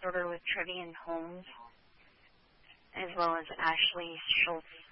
reporter with Trivian Homes, as well as Ashley Schultz